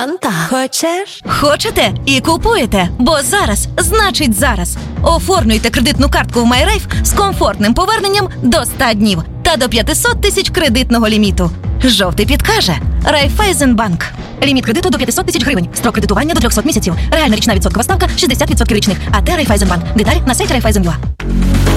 Фанта. Хочеш? Хочете і купуєте, бо зараз значить зараз. Оформлюйте кредитну картку в MyRafe з комфортним поверненням до 100 днів та до 500 тисяч кредитного ліміту. Жовтий підкаже Райфайзенбанк. Ліміт кредиту до 500 тисяч гривень. Строк кредитування до 300 місяців. Реальна річна відсоткова ставка 60% річних. АТ Райфайзенбанк. Деталі на сайті Райфайзен.ua.